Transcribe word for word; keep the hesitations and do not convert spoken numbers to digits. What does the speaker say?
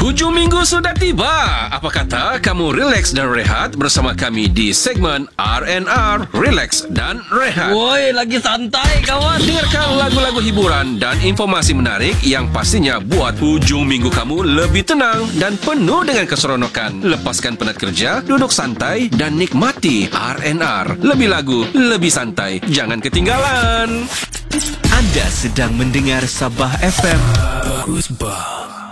Hujung minggu sudah tiba. Apa kata kamu relax dan rehat bersama kami di segmen R and R, Relax dan Rehat. Woi, lagi santai kawan. Dengarkan lagu-lagu hiburan dan informasi menarik yang pastinya buat hujung minggu kamu lebih tenang dan penuh dengan keseronokan. Lepaskan penat kerja, duduk santai dan nikmati R and R. Lebih lagu, lebih santai. Jangan ketinggalan. Anda sedang mendengar Sabah F M. Bagus bah.